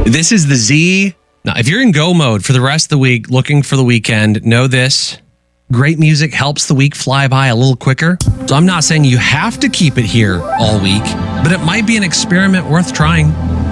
This is the Z. Now, if you're in go mode for the rest of the week, looking for the weekend, know this. Great music helps the week fly by a little quicker. So I'm not saying you have to keep it here all week, but it might be an experiment worth trying.